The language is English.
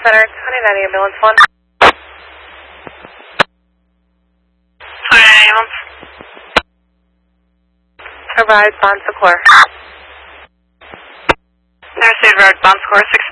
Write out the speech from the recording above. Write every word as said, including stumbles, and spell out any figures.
Center, twenty-nine ambulance one. twenty-nine ambulance. Arrived, Bon Secours. Nurse Road, Bon Secours, six